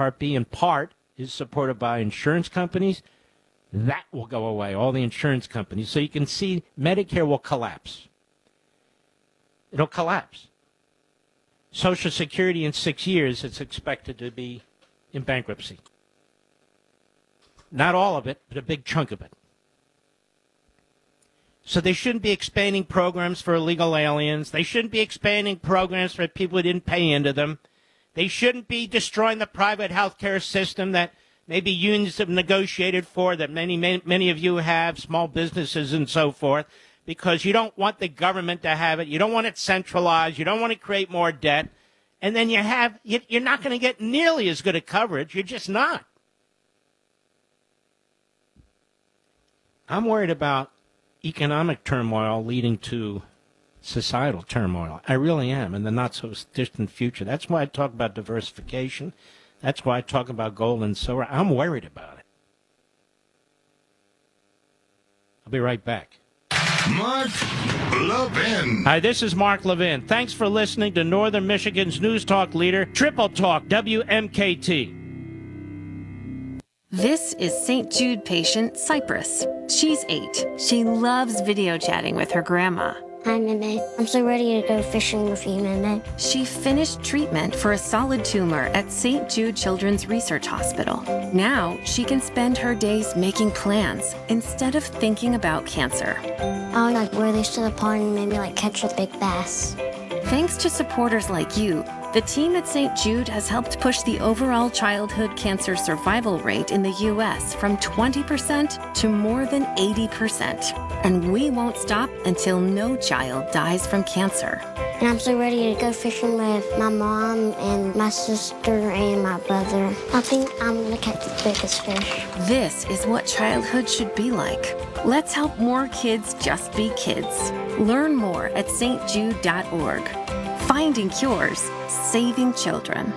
Part B in part is supported by insurance companies. That will go away, all the insurance companies. So you can see Medicare will collapse. It'll collapse. Social Security in 6 years, it's expected to be in bankruptcy. Not all of it, but a big chunk of it. So they shouldn't be expanding programs for illegal aliens. They shouldn't be expanding programs for people who didn't pay into them. They shouldn't be destroying the private health care system that maybe unions have negotiated for, that many of you have, small businesses and so forth, because you don't want the government to have it. You don't want it centralized. You don't want to create more debt. And then you're not going to get nearly as good a coverage. You're just not. I'm worried about economic turmoil leading to societal turmoil. I really am, in the not-so-distant future. That's why I talk about diversification. That's why I talk about gold and silver. I'm worried about it. I'll be right back. Mark Levin. Hi, this is Mark Levin. Thanks for listening to Northern Michigan's News Talk leader, Triple Talk, WMKT. This is St. Jude patient Cypress. She's 8. She loves video chatting with her grandma. Hi, Meme. I'm so ready to go fishing with you, Meme. She finished treatment for a solid tumor at St. Jude Children's Research Hospital. Now she can spend her days making plans instead of thinking about cancer. I would wear these to the pond and maybe catch a big bass. Thanks to supporters like you, the team at St. Jude has helped push the overall childhood cancer survival rate in the U.S. from 20% to more than 80%. And we won't stop until no child dies from cancer. And I'm so ready to go fishing with my mom and my sister and my brother. I think I'm going to catch the biggest fish. This is what childhood should be like. Let's help more kids just be kids. Learn more at stjude.org. Finding cures, saving children.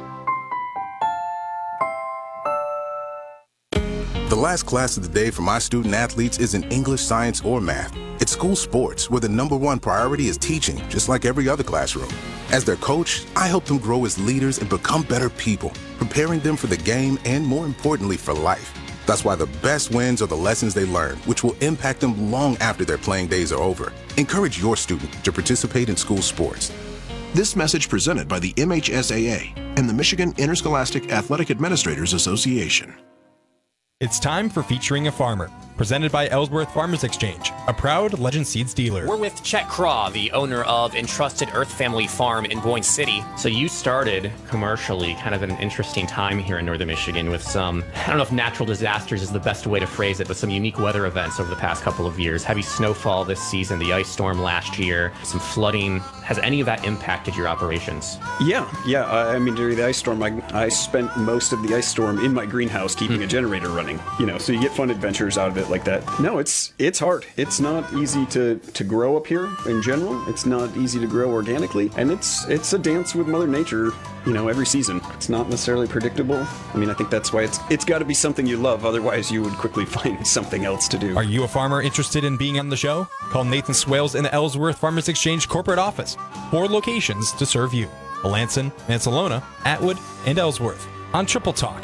The last class of the day for my student athletes isn't English, science, or math. It's school sports, where the #1 priority is teaching, just like every other classroom. As their coach, I help them grow as leaders and become better people, preparing them for the game and, more importantly, for life. That's why the best wins are the lessons they learn, which will impact them long after their playing days are over. Encourage your student to participate in school sports. This message presented by the MHSAA and the Michigan Interscholastic Athletic Administrators Association. It's time for Featuring a Farmer, presented by Ellsworth Farmers Exchange, a proud Legend Seeds dealer. We're with Chet Craw, the owner of Entrusted Earth Family Farm in Boyne City. So you started commercially kind of at an interesting time here in northern Michigan with some, I don't know if natural disasters is the best way to phrase it, but some unique weather events over the past couple of years. Heavy snowfall this season, the ice storm last year, some flooding. Has any of that impacted your operations? Yeah. I mean, during the ice storm, I spent most of the ice storm in my greenhouse keeping a generator running. So you get fun adventures out of it like that. No, it's hard. It's not easy to grow up here in general. It's not easy to grow organically, and it's a dance with Mother Nature. Every season. It's not necessarily predictable. I mean, I think that's why it's got to be something you love. Otherwise, you would quickly find something else to do. Are you a farmer interested in being on the show? Call Nathan Swales in the Ellsworth Farmers Exchange corporate office. 4 locations to serve you: Melanson, Mansalona, Atwood, and Ellsworth. On Triple Talk,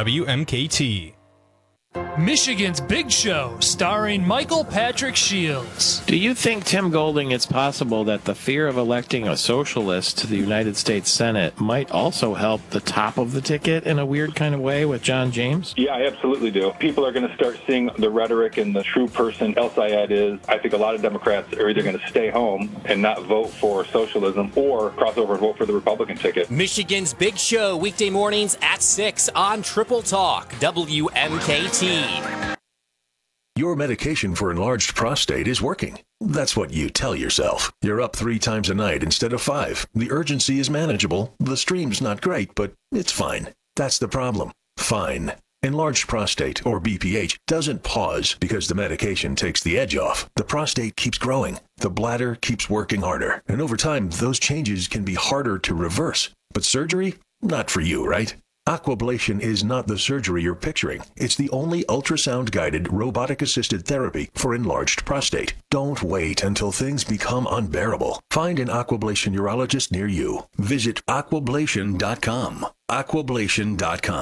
WMKT. Michigan's Big Show, starring Michael Patrick Shields. Do you think, Tim Golding, it's possible that the fear of electing a socialist to the United States Senate might also help the top of the ticket in a weird kind of way with John James? Yeah, I absolutely do. People are going to start seeing the rhetoric and the true person El Sayed is. I think a lot of Democrats are either going to stay home and not vote for socialism or cross over and vote for the Republican ticket. Michigan's Big Show, weekday mornings at 6 on Triple Talk, WMKT. Your medication for enlarged prostate is working. That's what you tell yourself. You're up 3 times a night instead of 5. The urgency is manageable. The stream's not great, but it's fine. That's the problem. Fine. Enlarged prostate, or BPH, doesn't pause because the medication takes the edge off. The prostate keeps growing. The bladder keeps working harder. And over time, those changes can be harder to reverse. But surgery? Not for you, right? Aquablation is not the surgery you're picturing. It's the only ultrasound-guided, robotic-assisted therapy for enlarged prostate. Don't wait until things become unbearable. Find an Aquablation urologist near you. Visit aquablation.com. Aquablation.com.